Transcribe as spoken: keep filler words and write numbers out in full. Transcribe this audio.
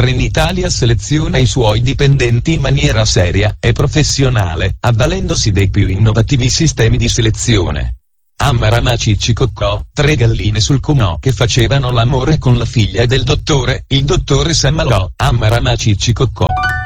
Trenitalia seleziona i suoi dipendenti in maniera seria e professionale, avvalendosi dei più innovativi sistemi di selezione. Amarama Ciccicoccò, tre galline sul comò che facevano l'amore con la figlia del dottore, il dottore s'ammalò. Amarama Ciccicoccò.